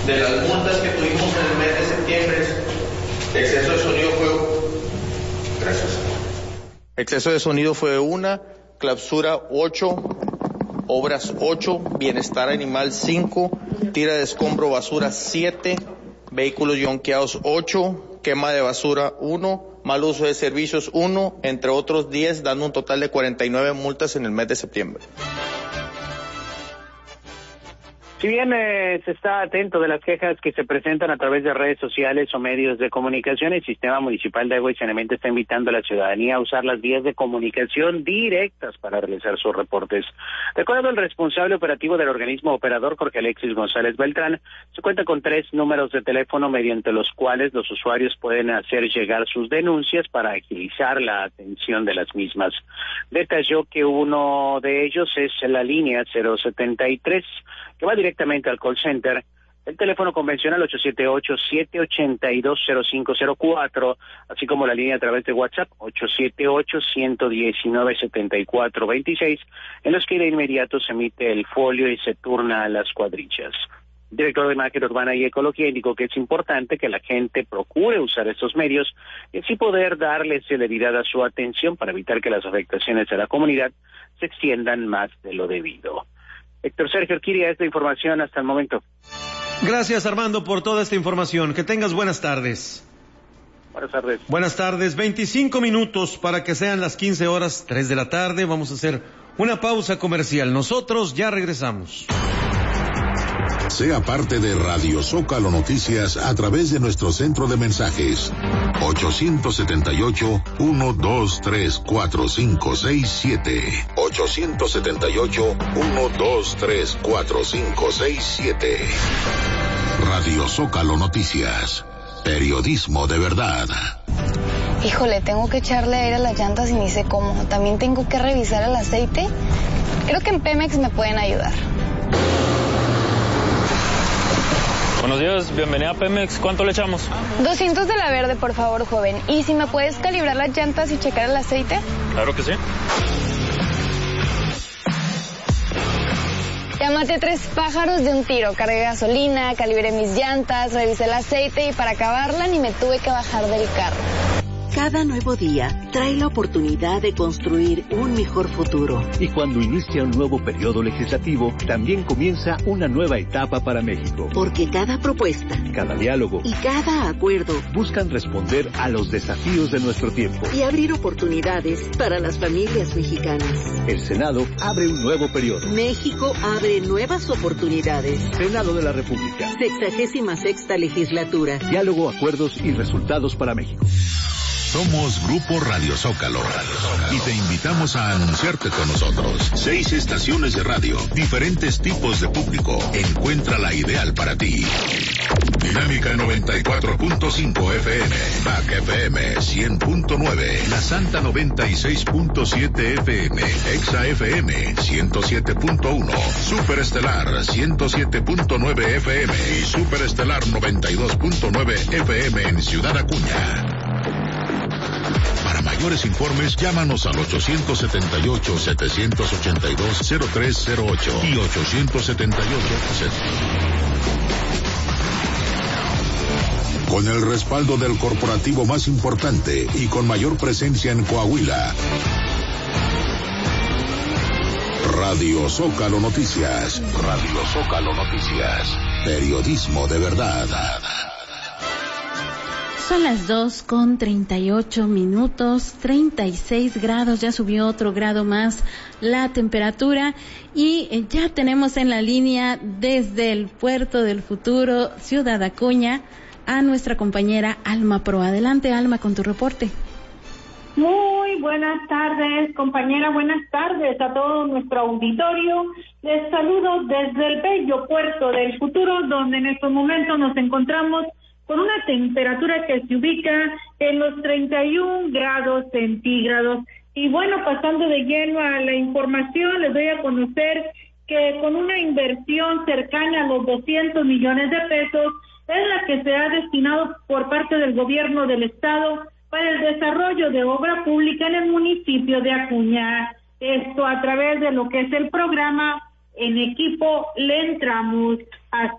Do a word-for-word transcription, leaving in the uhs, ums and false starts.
De las multas que tuvimos en el mes de septiembre, exceso de sonido fue... Gracias. Exceso de sonido fue una, clausura ocho, obras ocho, bienestar animal cinco, tira de escombro basura siete, vehículos yonqueados ocho, quema de basura uno, mal uso de servicios uno, entre otros diez, dando un total de cuarenta y nueve multas en el mes de septiembre. Si bien eh, se está atento de las quejas que se presentan a través de redes sociales o medios de comunicación, el Sistema Municipal de Agua y Saneamiento está invitando a la ciudadanía a usar las vías de comunicación directas para realizar sus reportes. De acuerdo al responsable operativo del organismo operador, Jorge Alexis González Beltrán, se cuenta con tres números de teléfono mediante los cuales los usuarios pueden hacer llegar sus denuncias para agilizar la atención de las mismas. Detalló que uno de ellos es la línea cero setenta y tres, que va directamente al call center, el teléfono convencional ocho siete ocho, siete ocho dos, cero cinco cero cuatro, así como la línea a través de WhatsApp ocho siete ocho, uno uno nueve, siete cuatro dos seis, en los que de inmediato se emite el folio y se turna a las cuadrillas. El director de Imagen Urbana y Ecología indicó que es importante que la gente procure usar estos medios y así poder darle celeridad a su atención para evitar que las afectaciones a la comunidad se extiendan más de lo debido. Héctor Sergio Urquidia, esta información hasta el momento. Gracias, Armando, por toda esta información. Que tengas buenas tardes. Buenas tardes. Buenas tardes. veinticinco minutos para que sean las quince horas, tres de la tarde. Vamos a hacer una pausa comercial. Nosotros ya regresamos. Sea parte de Radio Zócalo Noticias a través de nuestro centro de mensajes ocho siete ocho, uno dos tres, cuatro cinco seis siete ocho siete ocho, uno dos tres, cuatro cinco seis siete. Radio Zócalo Noticias, periodismo de verdad. Híjole, tengo que echarle aire a las llantas y ni sé cómo. También tengo que revisar el aceite. Creo que en Pemex me pueden ayudar. Buenos días, bienvenida a Pemex. ¿Cuánto le echamos? doscientos de la verde, por favor, joven. ¿Y si me puedes calibrar las llantas y checar el aceite? Claro que sí. Ya maté tres pájaros de un tiro. Cargué gasolina, calibré mis llantas, revisé el aceite y para acabarla ni me tuve que bajar del carro. Cada nuevo día trae la oportunidad de construir un mejor futuro. Y cuando inicia un nuevo periodo legislativo, también comienza una nueva etapa para México. Porque cada propuesta, cada diálogo y cada acuerdo buscan responder a los desafíos de nuestro tiempo y abrir oportunidades para las familias mexicanas. El Senado abre un nuevo periodo. México abre nuevas oportunidades. Senado de la República. Sexagésima sexta legislatura. Diálogo, acuerdos y resultados para México. Somos Grupo Radio Zócalo, Radio Zócalo y te invitamos a anunciarte con nosotros. Seis estaciones de radio, diferentes tipos de público. Encuentra la ideal para ti. Dinámica noventa y cuatro punto cinco F M, B A C F M cien punto nueve, La Santa noventa y seis punto siete F M, Exa F M ciento siete punto uno, Superestelar ciento siete punto nueve F M y Superestelar noventa y dos punto nueve F M en Ciudad Acuña. Para mayores informes, llámanos al ocho siete ocho, siete ocho dos, cero tres cero ocho y ocho siete ocho. Con el respaldo del corporativo más importante y con mayor presencia en Coahuila. Radio Zócalo Noticias. Radio Zócalo Noticias. Periodismo de verdad. Son las dos con treinta y ocho minutos, treinta y seis grados, ya subió otro grado más la temperatura y ya tenemos en la línea desde el Puerto del Futuro, Ciudad Acuña, a nuestra compañera Alma Pro. Adelante, Alma, con tu reporte. Muy buenas tardes, compañera, buenas tardes a todo nuestro auditorio. Les saludo desde el bello Puerto del Futuro, donde en estos momentos nos encontramos con una temperatura que se ubica en los treinta y un grados centígrados. Y bueno, pasando de lleno a la información, les doy a conocer que con una inversión cercana a los doscientos millones de pesos, es la que se ha destinado por parte del gobierno del estado para el desarrollo de obra pública en el municipio de Acuña. Esto a través de lo que es el programa En Equipo Le Entramos.